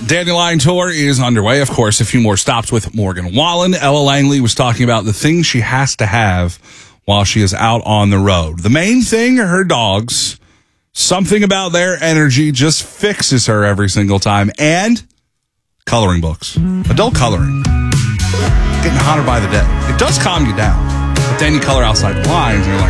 Dandelion Tour is underway. Of course, a few more stops with Morgan Wallen. Ella Langley was talking about the things she has to have while she is out on the road. The main thing are her dogs. Something about their energy just fixes her every single time. And coloring books. Adult coloring. Getting hotter by the day. It does calm you down. But then you color outside the lines and you're like,